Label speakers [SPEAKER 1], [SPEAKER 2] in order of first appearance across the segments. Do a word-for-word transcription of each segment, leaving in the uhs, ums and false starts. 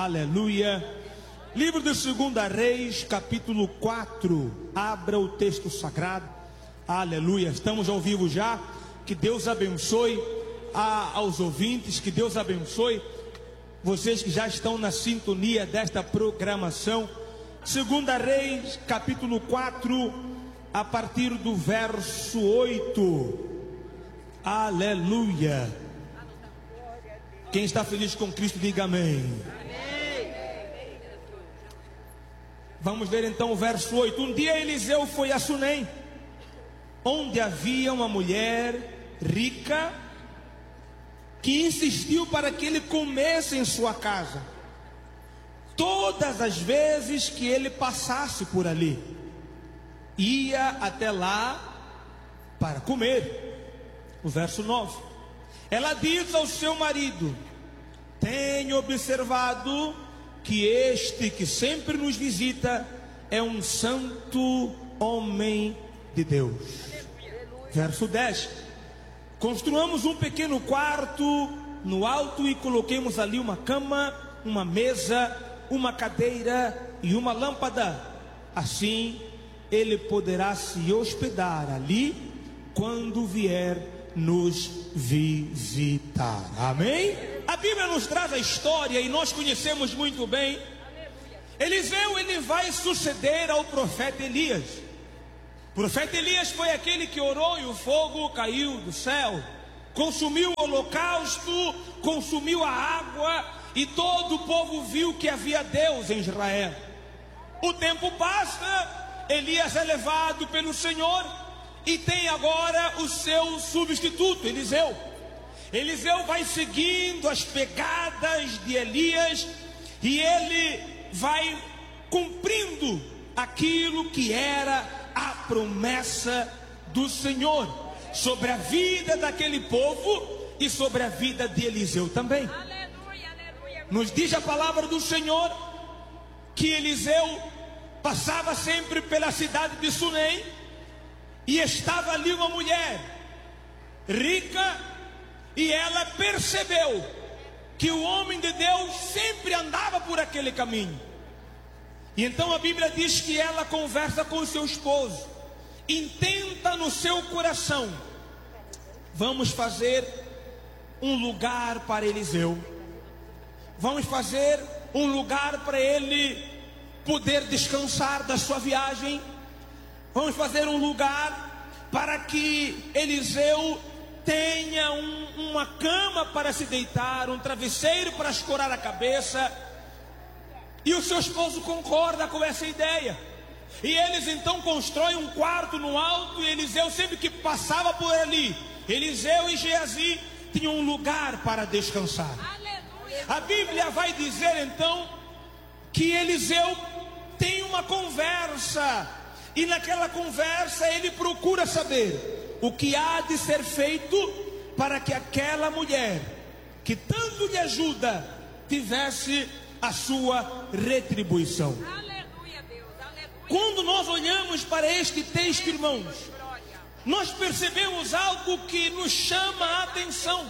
[SPEAKER 1] Aleluia. Livro de Segunda Reis, capítulo quatro. Abra o texto sagrado. Aleluia. Estamos ao vivo já. Que Deus abençoe a, aos ouvintes. Que Deus abençoe vocês que já estão na sintonia desta programação. Segunda Reis, capítulo quatro, a partir do verso oito. Aleluia. Quem está feliz com Cristo, diga amém. Vamos ver então o verso oito. Um dia Eliseu foi a Sunem, onde havia uma mulher rica que insistiu para que ele comesse em sua casa todas as vezes que ele passasse por ali. Ia até lá para comer. O verso nove. Ela diz ao seu marido: tenho observado que este que sempre nos visita é um santo homem de Deus. Verso dez. Construamos um pequeno quarto no alto e coloquemos ali uma cama, uma mesa, uma cadeira e uma lâmpada. Assim ele poderá se hospedar ali quando vier nos visitar. Amém? A Bíblia nos traz a história e nós conhecemos muito bem. Eliseu, ele vai suceder ao profeta Elias. O profeta Elias foi aquele que orou e o fogo caiu do céu, consumiu o holocausto, consumiu a água, e todo o povo viu que havia Deus em Israel. O tempo passa, Elias é levado pelo Senhor e tem agora o seu substituto, Eliseu. Eliseu vai seguindo as pegadas de Elias e ele vai cumprindo aquilo que era a promessa do Senhor sobre a vida daquele povo e sobre a vida de Eliseu também. Aleluia, aleluia. Nos diz a palavra do Senhor que Eliseu passava sempre pela cidade de Sunem e estava ali uma mulher rica, e ela percebeu que o homem de Deus sempre andava por aquele caminho. E então a Bíblia diz que ela conversa com o seu esposo, intenta no seu coração: vamos fazer um lugar para Eliseu, vamos fazer um lugar para ele poder descansar da sua viagem, vamos fazer um lugar para que Eliseu tenha um, uma cama para se deitar, um travesseiro para escorar a cabeça. E o seu esposo concorda com essa ideia, e eles então constroem um quarto no alto. E Eliseu, sempre que passava por ali, Eliseu e Geazi tinham um lugar para descansar. Aleluia. A Bíblia vai dizer então que Eliseu tem uma conversa, e naquela conversa ele procura saber o que há de ser feito para que aquela mulher que tanto lhe ajuda tivesse a sua retribuição. Aleluia, Deus, aleluia. Quando nós olhamos para este texto, irmãos, nós percebemos algo que nos chama a atenção,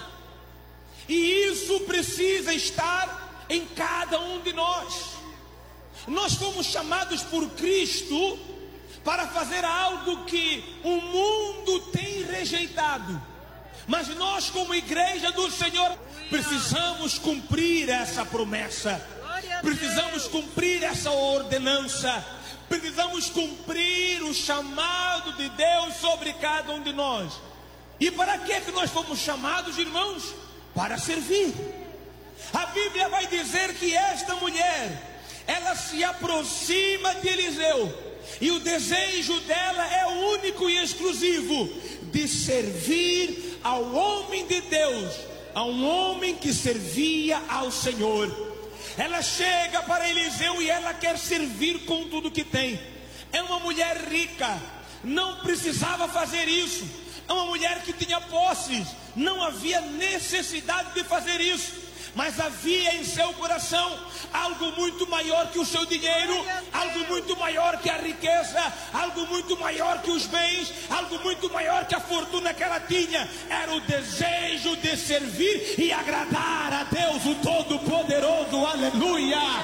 [SPEAKER 1] e isso precisa estar em cada um de nós. Nós fomos chamados por Cristo para fazer algo que o mundo tem rejeitado, mas nós, como igreja do Senhor, precisamos cumprir essa promessa, precisamos cumprir essa ordenança, precisamos cumprir o chamado de Deus sobre cada um de nós. E para que é que nós fomos chamados, irmãos? Para servir. A Bíblia vai dizer que esta mulher, ela se aproxima de Eliseu, e o desejo dela é único e exclusivo, de servir ao homem de Deus, a um homem que servia ao Senhor. Ela chega para Eliseu e ela quer servir com tudo que tem. É uma mulher rica, não precisava fazer isso. É uma mulher que tinha posses, não havia necessidade de fazer isso. Mas havia em seu coração algo muito maior que o seu dinheiro, algo muito maior que a riqueza, algo muito maior que os bens, algo muito maior que a fortuna que ela tinha. Era o desejo de servir e agradar a Deus o Todo-Poderoso. Aleluia!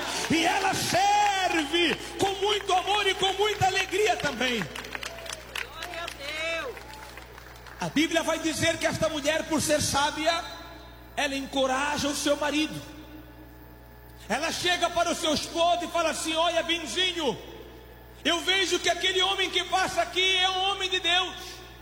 [SPEAKER 1] Bíblia vai dizer que esta mulher, por ser sábia, ela encoraja o seu marido. Ela chega para o seu esposo e fala assim: olha, Benzinho, eu vejo que aquele homem que passa aqui é um homem de Deus.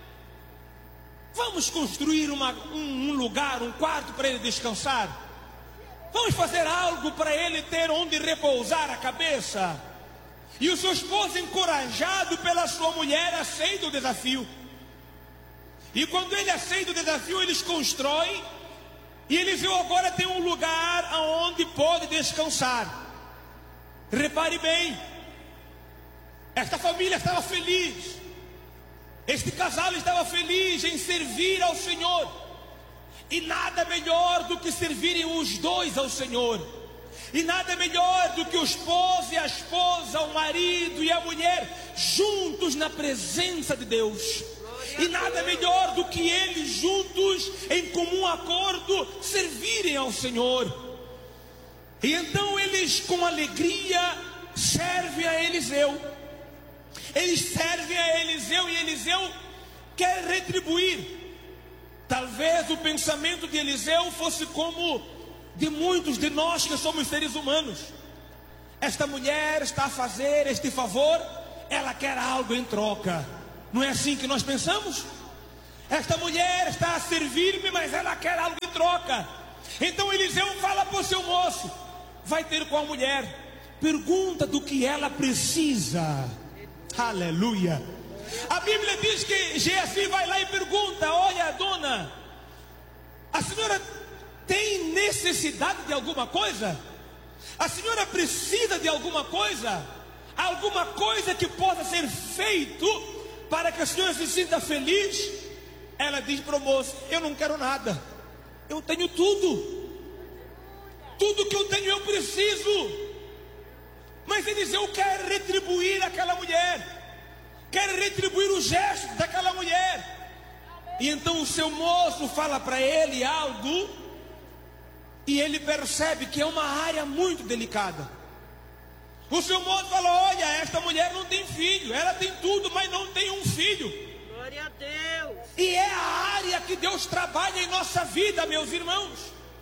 [SPEAKER 1] Vamos construir uma, um, um lugar, um quarto para ele descansar. Vamos fazer algo para ele ter onde repousar a cabeça. E o seu esposo, encorajado pela sua mulher, aceita o desafio. E quando ele aceita o desafio, eles constroem. E Eliseu agora tem um lugar onde pode descansar. Repare bem, esta família estava feliz. Este casal estava feliz em servir ao Senhor. E nada melhor do que servirem os dois ao Senhor. E nada melhor do que o esposo e a esposa, o marido e a mulher, juntos na presença de Deus. E nada melhor do que eles juntos, em comum acordo, servirem ao Senhor. E então eles, com alegria, servem a Eliseu. Eles servem a Eliseu e Eliseu quer retribuir. Talvez o pensamento de Eliseu fosse como de muitos de nós que somos seres humanos. Esta mulher está a fazer este favor, ela quer algo em troca. Não é assim que nós pensamos? Esta mulher está a servir-me, mas ela quer algo em troca. Então Eliseu fala para o seu moço: vai ter com a mulher, pergunta do que ela precisa. Aleluia. A Bíblia diz que Geazi vai lá e pergunta: olha, dona, a senhora tem necessidade de alguma coisa? A senhora precisa de alguma coisa? Alguma coisa que possa ser feito para que a senhora se sinta feliz? Ela diz para o moço: eu não quero nada, eu tenho tudo. Tudo que eu tenho eu preciso. Mas Eliseu quer retribuir aquela mulher, quer retribuir o gesto daquela mulher. E então o seu moço fala para ele algo, e ele percebe que é uma área muito delicada. O seu moço fala: olha, esta mulher não tem filho, ela tem tudo, mas não tem um filho.
[SPEAKER 2] Glória a Deus.
[SPEAKER 1] E é a área que Deus trabalha em nossa vida, meus irmãos.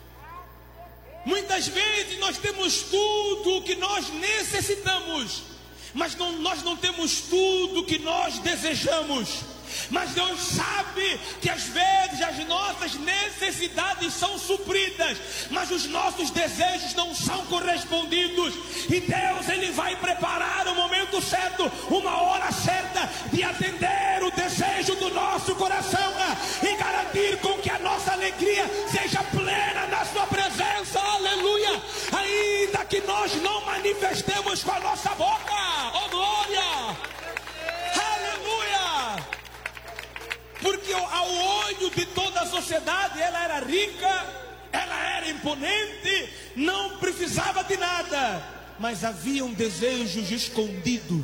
[SPEAKER 1] Muitas vezes nós temos tudo o que nós necessitamos, mas não, nós não temos tudo o que nós desejamos. Mas Deus sabe que às vezes as nossas necessidades são supridas, mas os nossos desejos não são correspondidos. E Deus, Ele vai preparar o momento certo, uma hora certa de atender o desejo do nosso coração e garantir com que a nossa alegria seja plena na sua presença. Aleluia. Ainda que nós não manifestemos com a nossa boca. Oh glória. Aleluia. Porque ao olho de toda a sociedade ela era rica, ela era imponente, não precisava de nada, mas haviam desejos escondidos.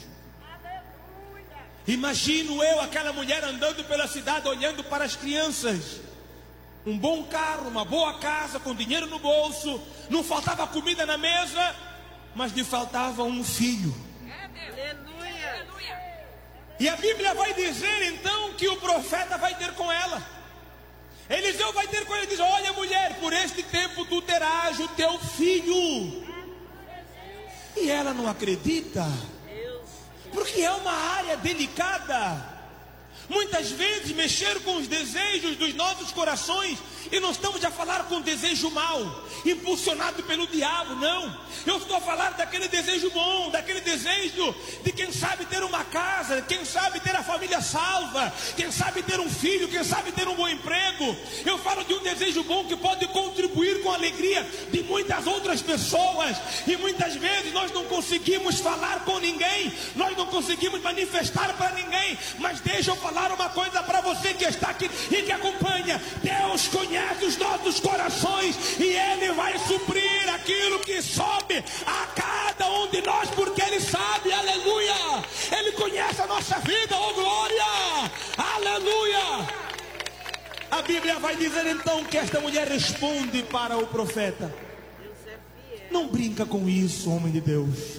[SPEAKER 1] Imagino eu aquela mulher andando pela cidade olhando para as crianças. Um bom carro, uma boa casa, com dinheiro no bolso, não faltava comida na mesa, mas lhe faltava um filho.
[SPEAKER 2] Aleluia.
[SPEAKER 1] E a Bíblia vai dizer então que o profeta vai ter com ela. Eliseu vai ter com ela e diz: olha, mulher, por este tempo tu terás o teu filho. E ela não acredita, porque é uma área delicada. Muitas vezes mexer com os desejos dos nossos corações, e não estamos a falar com desejo mau, impulsionado pelo diabo, não. Eu estou a falar daquele desejo bom, daquele desejo de quem sabe ter uma casa, quem sabe ter a família salva, quem sabe ter um filho, quem sabe ter um bom emprego. Eu falo de um desejo bom que pode contribuir com a alegria de muitas outras pessoas. E muitas vezes nós não conseguimos falar com ninguém, nós não conseguimos manifestar para ninguém. Mas deixa eu falar uma coisa para você que está aqui e que acompanha: Deus conhece os nossos corações e Ele vai suprir aquilo que sobe a cada um de nós, porque Ele sabe. Aleluia. Ele conhece a nossa vida. Oh glória. Aleluia. A Bíblia vai dizer então que esta mulher responde para o profeta: não brinca com isso, homem de Deus,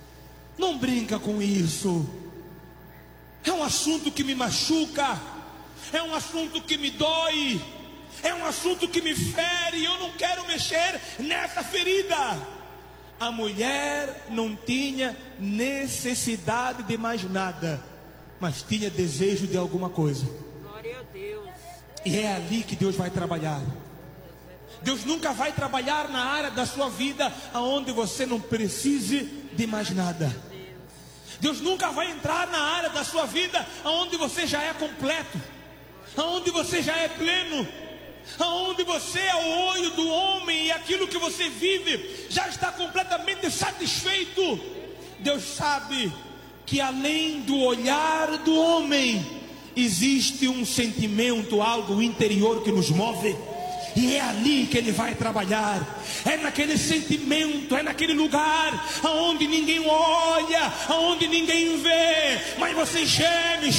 [SPEAKER 1] não brinca com isso. É um assunto que me machuca, é um assunto que me dói, é um assunto que me fere, eu não quero mexer nessa ferida. A mulher não tinha necessidade de mais nada, mas tinha desejo de alguma coisa.
[SPEAKER 2] Glória a Deus.
[SPEAKER 1] E é ali que Deus vai trabalhar. Deus nunca vai trabalhar na área da sua vida aonde você não precise de mais nada. Deus nunca vai entrar na área da sua vida aonde você já é completo, aonde você já é pleno, aonde você é o olho do homem e aquilo que você vive já está completamente satisfeito. Deus sabe que além do olhar do homem existe um sentimento, algo interior que nos move. E é ali que Ele vai trabalhar. É naquele sentimento, é naquele lugar aonde ninguém olha, aonde ninguém vê, mas você geme,